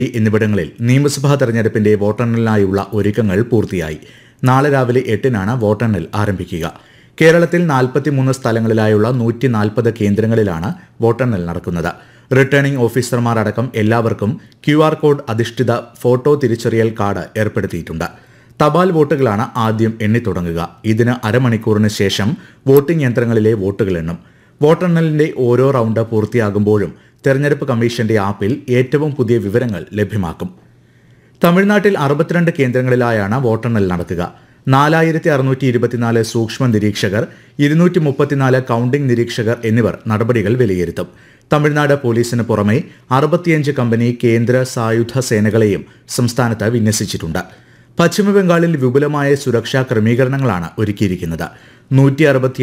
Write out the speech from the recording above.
എന്നിവിടങ്ങളിൽ നിയമസഭാ തെരഞ്ഞെടുപ്പിന്റെ വോട്ടെണ്ണലിനായുള്ള ഒരുക്കങ്ങൾ പൂർത്തിയായി. നാളെ രാവിലെ 8-നാണ് വോട്ടെണ്ണൽ ആരംഭിക്കുക. കേരളത്തിൽ 43 സ്ഥലങ്ങളിലായുള്ള 140 കേന്ദ്രങ്ങളിലാണ് വോട്ടെണ്ണൽ നടക്കുന്നത്. റിട്ടേണിംഗ് ഓഫീസർമാർ അടക്കം എല്ലാവർക്കും QR കോഡ് അധിഷ്ഠിത ഫോട്ടോ തിരിച്ചറിയൽ കാർഡ് ഏർപ്പെടുത്തിയിട്ടുണ്ട്. തപാൽ വോട്ടുകളാണ് ആദ്യം എണ്ണിത്തുടങ്ങുക. ഇതിന് അരമണിക്കൂറിന് ശേഷം വോട്ടിംഗ് യന്ത്രങ്ങളിലെ വോട്ടുകൾ എണ്ണും. വോട്ടെണ്ണലിന്റെ ഓരോ റൌണ്ട് പൂർത്തിയാകുമ്പോഴും തെരഞ്ഞെടുപ്പ് കമ്മീഷന്റെ ആപ്പിൽ ഏറ്റവും പുതിയ വിവരങ്ങൾ ലഭ്യമാക്കും. തമിഴ്നാട്ടിൽ 62 കേന്ദ്രങ്ങളിലായാണ് വോട്ടെണ്ണൽ നടക്കുക. 4624 സൂക്ഷ്മ നിരീക്ഷകർ, 234 കൌണ്ടിംഗ് നിരീക്ഷകർ എന്നിവർ നടപടികൾ വിലയിരുത്തും. തമിഴ്നാട് പോലീസിന് പുറമെ 65 കമ്പനി കേന്ദ്ര സായുധ സേനകളെയും സംസ്ഥാനത്ത് വിന്യസിച്ചിട്ടുണ്ട്. പശ്ചിമബംഗാളിൽ വിപുലമായ സുരക്ഷാ ക്രമീകരണങ്ങളാണ് ഒരുക്കിയിരിക്കുന്നത്.